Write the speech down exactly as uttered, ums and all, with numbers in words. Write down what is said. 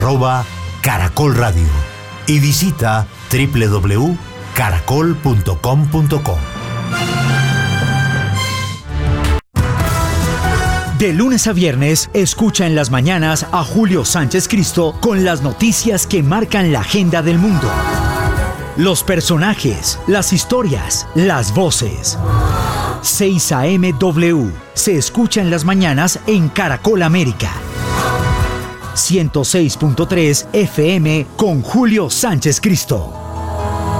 arroba Caracol Radio y visita doble u doble u doble u punto caracol punto com punto co. De lunes a viernes, escucha en las mañanas a Julio Sánchez Cristo con las noticias que marcan la agenda del mundo. Los personajes, las historias, las voces. seis a eme W se escucha en las mañanas en Caracol América. ciento seis punto tres F M con Julio Sánchez Cristo.